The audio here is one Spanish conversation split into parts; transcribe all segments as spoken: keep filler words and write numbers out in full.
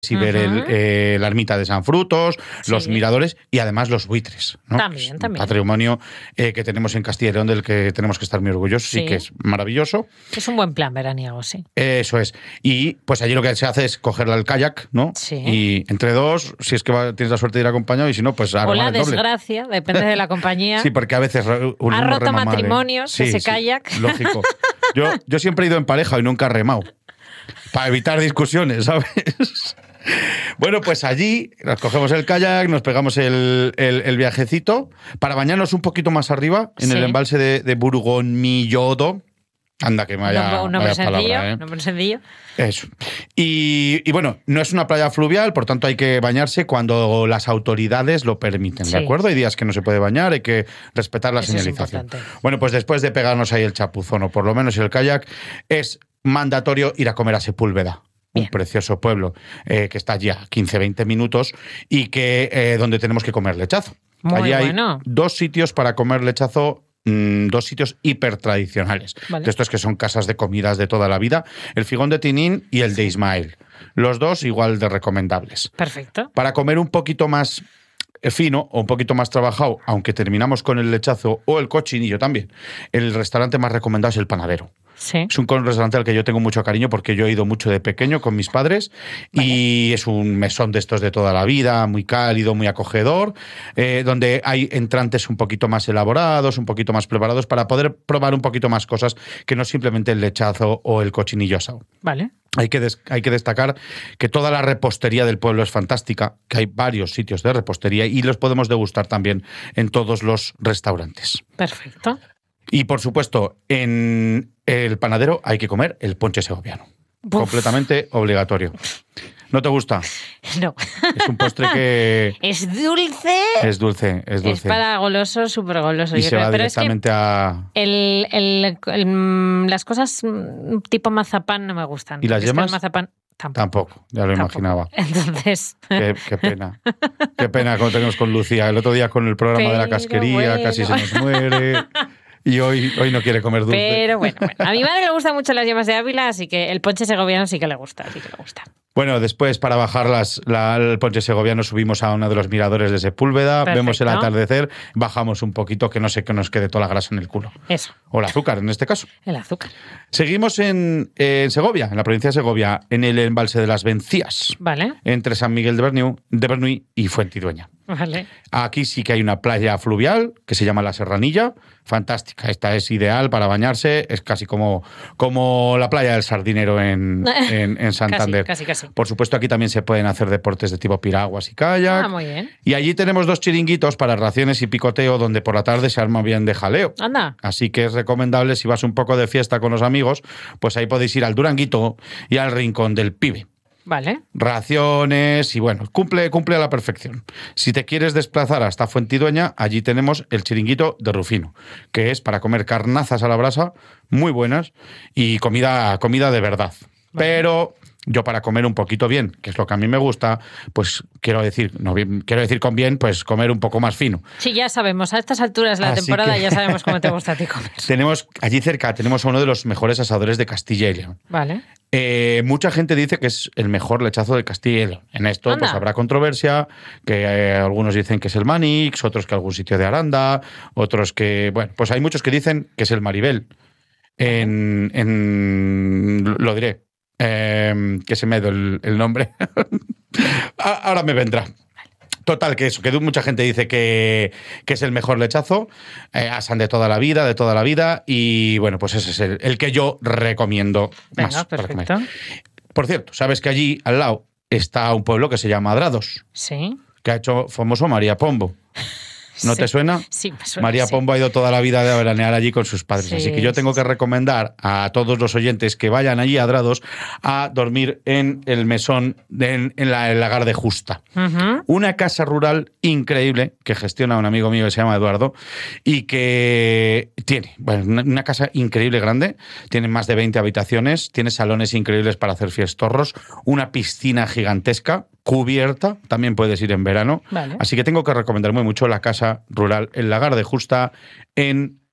y ver Ujú. el, eh, la ermita de San Frutos, Sí. los miradores y además los buitres, ¿no? También, Es también. un patrimonio eh, que tenemos en Castilla y León del que tenemos que estar muy orgullosos Sí. y que es maravilloso. Es un buen plan veraniego, sí. Eso es. Y pues allí lo que se hace es coger el kayak, ¿no? Sí. Y entre dos, si es que va- tienes la suerte de ir acompañado y si no, pues a O la remar el doble. desgracia, depende de la compañía. Sí, porque a veces re- uno Ha roto rema mal, ¿eh? matrimonios ese kayak. Lógico. Yo, yo siempre he ido en pareja y nunca he remado. Para evitar discusiones, ¿sabes? Bueno, pues allí nos cogemos el kayak, nos pegamos el, el- el viajecito para bañarnos un poquito más arriba en Sí. el embalse de, de Burgonmillodo. Anda, que me vaya, un nombre vaya sencillo, palabra, ¿eh? nombre sencillo. Eso. Y, y bueno, no es una playa fluvial, por tanto hay que bañarse cuando las autoridades lo permiten, Sí. ¿de acuerdo? Hay días que no se puede bañar, hay que respetar la Eso es señalización. importante. Bueno, pues después de pegarnos ahí el chapuzón, o por lo menos el kayak, es mandatorio ir a comer a Sepúlveda. Un Bien. precioso pueblo eh, que está allí a quince a veinte minutos y que eh, donde tenemos que comer lechazo. Muy allí hay bueno. dos sitios para comer lechazo, mm, dos sitios hiper tradicionales. Vale. De estos que son casas de comidas de toda la vida, el Figón de Tinín y el de Ismael. Los dos igual de recomendables. Perfecto. Para comer un poquito más eh, fino o un poquito más trabajado, aunque terminamos con el lechazo o el cochinillo también, el restaurante más recomendado es el Panadero. Sí. Es un restaurante al que yo tengo mucho cariño porque yo he ido mucho de pequeño con mis padres y es un mesón de estos de toda la vida, muy cálido, muy acogedor, eh, donde hay entrantes un poquito más elaborados, un poquito más preparados para poder probar un poquito más cosas que no simplemente el lechazo o el cochinillo asado. Vale. Hay que, des- hay que destacar que toda la repostería del pueblo es fantástica, que hay varios sitios de repostería y los podemos degustar también en todos los restaurantes. Perfecto. Y por supuesto, en el Panadero hay que comer el ponche segoviano. Uf. Completamente obligatorio. ¿No te gusta? No. Es un postre que Es dulce. es dulce, es Es dulce. para goloso, súper goloso. y yo se creo. va Pero es que directamente a... el, el- el- mm, las cosas mm, tipo mazapán no me gustan. ¿Y las porque es que yemas? el mazapán tampoco. Tampoco, ya lo Tampoco. imaginaba. Entonces, Qué, qué pena. Qué pena como tenemos con Lucía. El otro día con el programa de la Pero casquería bueno. casi se nos muere. Y hoy, hoy no quiere comer dulce. pero bueno, bueno. A mi madre le gustan mucho las yemas de Ávila, así que el ponche segoviano sí que le gusta, sí que le gusta. Bueno, después para bajar las, la- el ponche segoviano subimos a uno de los miradores de Sepúlveda, Perfecto. vemos el atardecer, bajamos un poquito que no sé que nos quede toda la grasa en el culo. Eso, O el azúcar en este caso. el azúcar. Seguimos en, en Segovia, en la provincia de Segovia, en el embalse de las Vencías, Vale, entre San Miguel de Berniu, de Bernuy y Fuentidueña. vale. Aquí sí que hay una playa fluvial que se llama La Serranilla, fantástica. Esta es ideal para bañarse, es casi como, como la playa del Sardinero en, en, en Santander. Casi, casi, casi. Por supuesto, aquí también se pueden hacer deportes de tipo piraguas y kayak. Ah, muy bien. Y allí tenemos dos chiringuitos para raciones y picoteo donde por la tarde se arma bien de jaleo. Anda. Así que es recomendable, si vas un poco de fiesta con los amigos, pues ahí podéis ir al Duranguito y al Rincón del Pibe. Vale. Raciones y bueno, cumple, cumple a la perfección. Si te quieres desplazar hasta Fuentidueña, allí tenemos el chiringuito de Rufino, que es para comer carnazas a la brasa, muy buenas, y comida, comida de verdad. Vale. Pero yo para comer un poquito bien, que es lo que a mí me gusta, pues quiero decir, no bien, quiero decir con bien, pues comer un poco más fino. Sí, ya sabemos, a estas alturas de la Así temporada que- ya sabemos cómo te gusta a ti comer. Tenemos, allí cerca tenemos a uno de los mejores asadores de Castilla y León. Vale. Eh, mucha gente dice que es el mejor lechazo de Castilla y León. En esto Anda. pues habrá controversia, que eh, algunos dicen que es el Manix, otros que algún sitio de Aranda, otros que, bueno, pues hay muchos que dicen que es el Maribel. En, en lo diré, eh, que se me ha ido el, el nombre. Ahora me vendrá. Total, que eso, que mucha gente dice que, que es el mejor lechazo, eh, asan de toda la vida, de toda la vida, y bueno, pues ese es el, el que yo recomiendo Venga, más para comer. perfecto. Por cierto, sabes que allí al lado está un pueblo que se llama Adrados, Sí. que ha hecho famoso María Pombo. ¿No Sí. te suena? Sí, me suena, María sí. Pombo ha ido toda la vida de veranear allí con sus padres. Sí, Así que yo tengo sí, que recomendar a todos los oyentes que vayan allí a Adrados a dormir en el mesón, de- en, en la, el lagar de Justa. Ujú. Una casa rural increíble que gestiona un amigo mío que se llama Eduardo y que tiene bueno, una, una casa increíble grande, tiene más de veinte habitaciones, tiene salones increíbles para hacer fiestorros, una piscina gigantesca, cubierta, también puedes ir en verano. Vale. Así que tengo que recomendar muy mucho la casa rural El Lagar de Justa en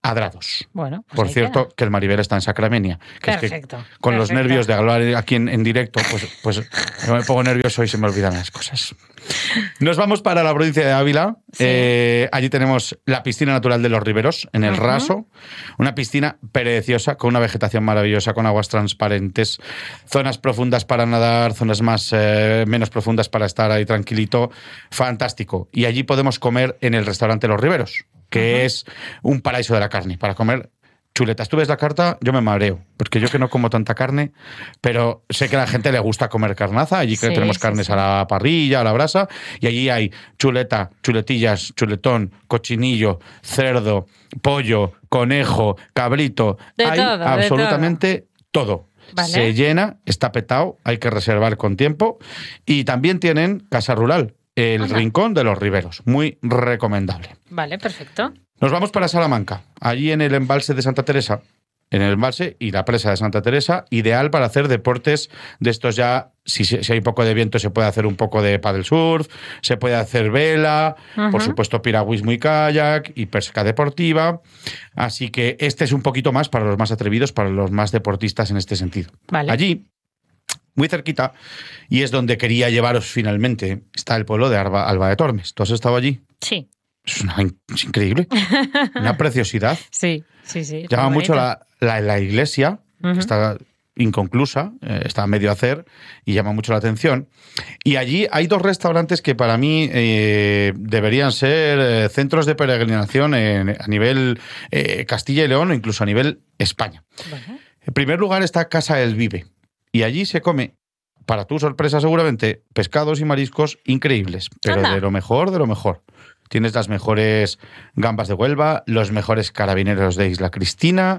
Adrados. Bueno, pues Por ahí cierto, queda. que el Maribel está en Sacramenia. Que Perfecto. Es que con perfecto. los nervios de hablar aquí en, en directo, pues, pues yo me pongo nervioso y se me olvidan las cosas. Nos vamos para la provincia de Ávila. Sí. Eh, allí tenemos la piscina natural de los Riveros, en el Ujú. Raso. Una piscina preciosa, con una vegetación maravillosa, con aguas transparentes, zonas profundas para nadar, zonas más eh, menos profundas para estar ahí tranquilito. Fantástico. Y allí podemos comer en el restaurante Los Riveros, que Ujú. es un paraíso de la carne, para comer chuletas. Tú ves la carta, yo me mareo, porque yo que no como tanta carne, pero sé que a la gente le gusta comer carnaza. Allí que Sí, tenemos sí, carnes sí. a la parrilla, a la brasa, y allí hay chuleta, chuletillas, chuletón, cochinillo, cerdo, pollo, conejo, cabrito. De hay todo, de absolutamente todo. Vale. Se llena, está petado, hay que reservar con tiempo. Y también tienen Casa Rural, el Anda. Rincón de los Riveros. Muy recomendable. Vale, perfecto. Nos vamos para Salamanca, allí en el embalse de Santa Teresa, en el embalse y la presa de Santa Teresa, ideal para hacer deportes de estos ya, si, si hay poco de viento se puede hacer un poco de paddle surf, se puede hacer vela, Ujú. por supuesto piragüismo y kayak y pesca deportiva, así que este es un poquito más para los más atrevidos, para los más deportistas en este sentido. Vale. Allí, muy cerquita, y es donde quería llevaros finalmente, está el pueblo de Alba, Alba de Tormes. ¿Tú has estado allí? Sí. Es, una, es increíble, una preciosidad. Sí, sí, sí. Llama muy mucho bonito. la, la, la iglesia, Ujú. que está inconclusa, eh, está a medio hacer y llama mucho la atención. Y allí hay dos restaurantes que para mí eh, deberían ser eh, centros de peregrinación en- a nivel eh, Castilla y León o incluso a nivel España. Vale. En primer lugar está Casa El Vive y allí se come, para tu sorpresa seguramente, pescados y mariscos increíbles, pero Anda. de lo mejor, de lo mejor. Tienes las mejores gambas de Huelva, los mejores carabineros de Isla Cristina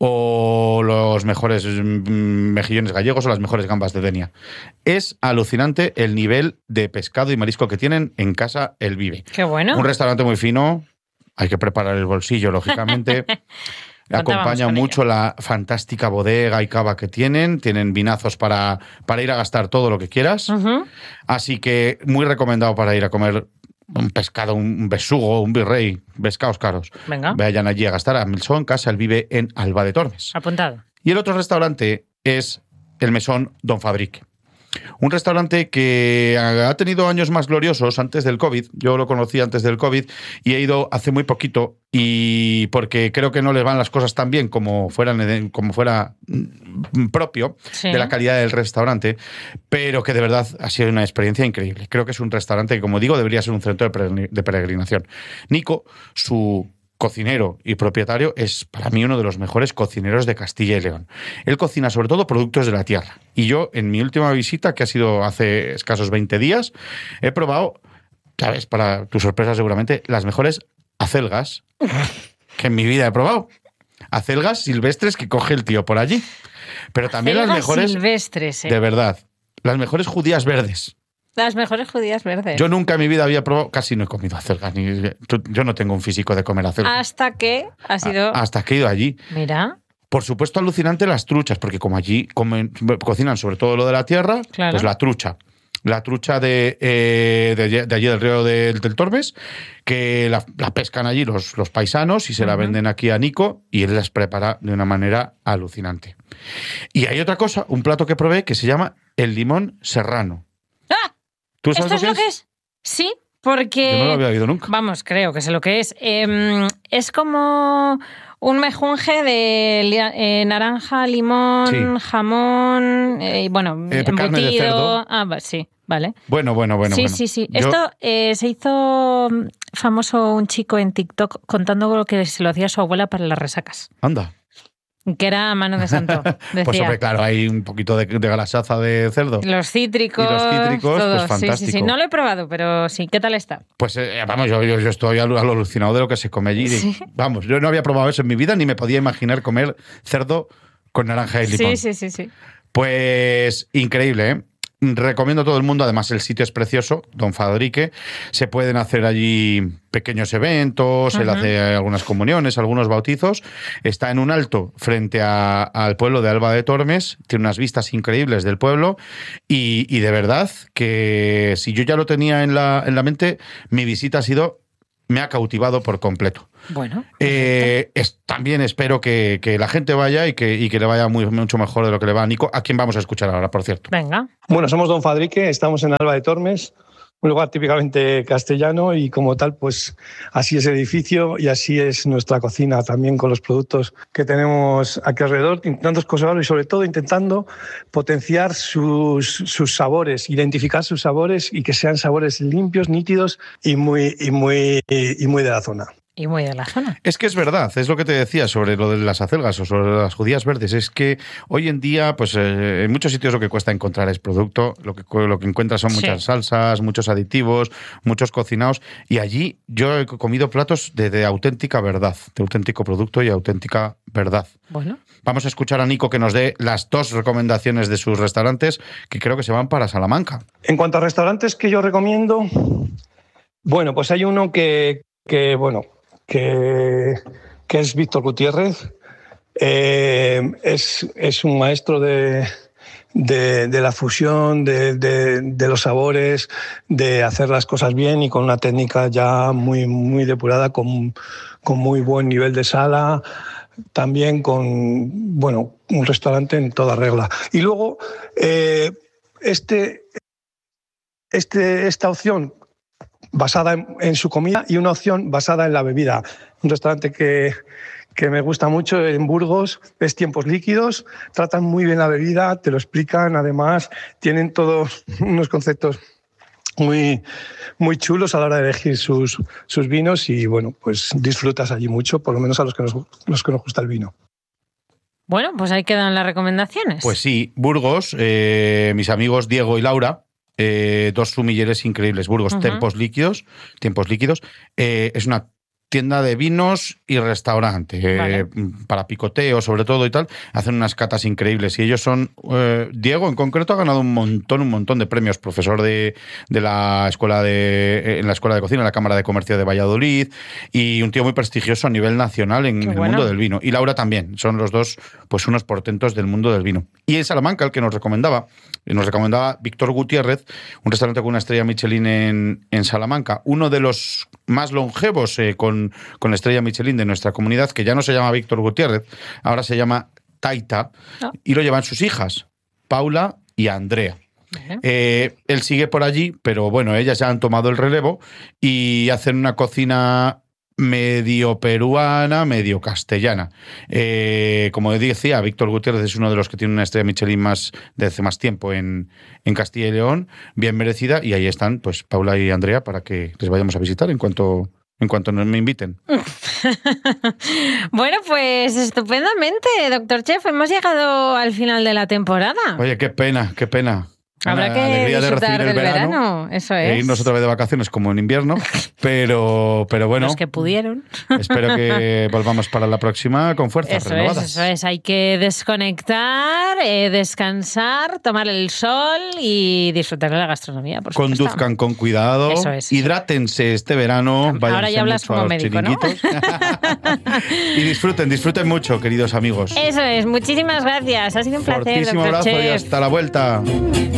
o los mejores mm, mejillones gallegos o las mejores gambas de Denia. Es alucinante el nivel de pescado y marisco que tienen en Casa El Vive. Qué bueno. Un restaurante muy fino, hay que preparar el bolsillo, lógicamente. Contábamos Acompaña con mucho ello. la fantástica bodega y cava que tienen. Tienen vinazos para, para ir a gastar todo lo que quieras. Ujú. Así que muy recomendado para ir a comer un pescado, un besugo, un virrey, pescados caros. Venga. Vayan allí a gastar a Milson, Casa El Vive en Alba de Tormes. Apuntado. Y el otro restaurante es el Mesón Don Fabrique. Un restaurante que ha tenido años más gloriosos antes del COVID. Yo lo conocí antes del COVID y he ido hace muy poquito y porque creo que no les van las cosas tan bien como, fueran, como fuera mm, propio Sí. de la calidad del restaurante, pero que de verdad ha sido una experiencia increíble. Creo que es un restaurante que, como digo, debería ser un centro de peregrin- de peregrinación. Nico, su cocinero y propietario, es para mí uno de los mejores cocineros de Castilla y León. Él cocina sobre todo productos de la tierra. Y yo, en mi última visita, que ha sido hace escasos veinte días, he probado, ¿sabes? Para tu sorpresa seguramente, las mejores acelgas que en mi vida he probado. Acelgas silvestres que coge el tío por allí. Pero también las Acelgas mejores, silvestres, eh. de verdad, las mejores judías verdes. Las mejores judías verdes. Yo nunca en mi vida había probado, casi no he comido acelgas. Ni, yo no tengo un físico de comer acelgas. Hasta que ha sido... A- Hasta que he ido allí. Mira. Por supuesto, alucinante las truchas, porque como allí comen- cocinan sobre todo lo de la tierra, Claro. pues la trucha. La trucha de, eh, de, allí- de allí del río del, del Tormes, que la, la pescan allí los, los paisanos y se la Ujú. venden aquí a Nico y él las prepara de una manera alucinante. Y hay otra cosa, un plato que probé que se llama el limón serrano. ¡Ah! ¿Tú sabes ¿Esto es lo lo que que es? es? Sí, porque... Yo no lo había oído nunca. Vamos, creo que sé lo que es. Eh, es como un mejunje de li- eh, naranja, limón, Sí. jamón, eh, y bueno, Eh, carne de embutido. cerdo. Ah, va- sí, vale. Bueno, bueno, bueno. sí, bueno. sí, sí. Yo- Esto eh, se hizo mm, famoso un chico en TikTok contando lo que se lo hacía su abuela para las resacas. Anda. Que era mano de santo, decía. Pues hombre, claro, hay un poquito de, de grasaza de cerdo. Los cítricos. Y los cítricos, todo. pues, Sí, sí, sí. fantástico. No lo he probado, pero sí. ¿Qué tal está? Pues eh, vamos, yo, yo, yo estoy al- alucinado de lo que se come allí. Sí. Vamos, yo no había probado eso en mi vida ni me podía imaginar comer cerdo con naranja y limón. Sí, sí, sí, sí. Pues increíble, ¿eh? Recomiendo a todo el mundo, además el sitio es precioso, Don Fadrique, se pueden hacer allí pequeños eventos, él Ujú. hace algunas comuniones, algunos bautizos, está en un alto frente a- al pueblo de Alba de Tormes, tiene unas vistas increíbles del pueblo y, y de verdad que si yo ya lo tenía en la, en la mente, mi visita ha sido me ha cautivado por completo. Bueno. Eh, es, también espero que, que la gente vaya y que, y que le vaya muy, mucho mejor de lo que le va a Nico, a quien vamos a escuchar ahora, por cierto. Venga. Bueno, somos Don Fadrique, estamos en Alba de Tormes, un lugar típicamente castellano y como tal, pues así es el edificio y así es nuestra cocina también con los productos que tenemos aquí alrededor, intentando conservarlo y sobre todo intentando potenciar sus, sus sabores, identificar sus sabores y que sean sabores limpios, nítidos y muy, y muy, y muy de la zona. Y muy de la zona. Es que es verdad, es lo que te decía sobre lo de las acelgas o sobre las judías verdes. Es que hoy en día, pues eh, en muchos sitios lo que cuesta encontrar es producto. Lo que, lo que encuentras son muchas sí. salsas, muchos aditivos, muchos cocinados. Y allí yo he comido platos de, de auténtica verdad, de auténtico producto y auténtica verdad. Bueno. Vamos a escuchar a Nico que nos dé las dos recomendaciones de sus restaurantes que creo que se van para Salamanca. En cuanto a restaurantes que yo recomiendo, bueno, pues hay uno que, que bueno... Que, que es Víctor Gutiérrez. Eh, es, es un maestro de, de, de la fusión, de, de, de los sabores, de hacer las cosas bien y con una técnica ya muy, muy depurada, con, con muy buen nivel de sala, también con bueno, un restaurante en toda regla. Y luego, eh, este, este, esta opción basada en, en su comida y una opción basada en la bebida. Un restaurante que, que me gusta mucho en Burgos es Tiempos Líquidos, tratan muy bien la bebida, te lo explican, además tienen todos unos conceptos muy, muy chulos a la hora de elegir sus, sus vinos y bueno, pues disfrutas allí mucho, por lo menos a los que nos, los que nos gusta el vino. Bueno, pues ahí quedan las recomendaciones. Pues sí, Burgos, eh, mis amigos Diego y Laura, Eh, dos sumilleres increíbles. Burgos, uh-huh. Tiempos Líquidos, Tiempos Líquidos. Eh, es una tienda de vinos y restaurante, vale. eh, para picoteo sobre todo y tal. Hacen unas catas increíbles y ellos son, eh, Diego en concreto ha ganado un montón, un montón de premios, profesor de, de la escuela de, en la Escuela de Cocina, en la Cámara de Comercio de Valladolid y un tío muy prestigioso a nivel nacional en Qué el bueno. mundo del vino. Y Laura también, son los dos pues unos portentos del mundo del vino. Y en Salamanca, el que nos recomendaba, nos recomendaba Víctor Gutiérrez, un restaurante con una estrella Michelin en, en Salamanca, uno de los más longevos eh, con con la estrella Michelin de nuestra comunidad, que ya no se llama Víctor Gutiérrez, ahora se llama Taita, oh. y lo llevan sus hijas, Paula y Andrea. Uh-huh. Eh, él sigue por allí, pero bueno, ellas ya han tomado el relevo y hacen una cocina medio peruana, medio castellana. Eh, como decía, Víctor Gutiérrez es uno de los que tiene una estrella Michelin más de hace más tiempo en, en Castilla y León, bien merecida, y ahí están pues Paula y Andrea para que les vayamos a visitar en cuanto... En cuanto nos me inviten. Bueno, pues estupendamente, doctor Chef. Hemos llegado al final de la temporada. Oye, qué pena, qué pena. Habrá que disfrutar del verano, verano, eso es. E irnos otra vez de vacaciones como en invierno, pero, pero bueno. Los que pudieron. Espero que volvamos para la próxima con fuerzas eso renovadas. Es, eso es, hay que desconectar, eh, descansar, tomar el sol y disfrutar de la gastronomía, por supuesto. Conduzcan con cuidado, eso es. Hidrátense este verano. Ahora ya hablas como médico, ¿no? Y disfruten, disfruten mucho, queridos amigos. Eso es, muchísimas gracias. Ha sido un placer, Fortísimo doctor abrazo Chef. Y hasta la vuelta.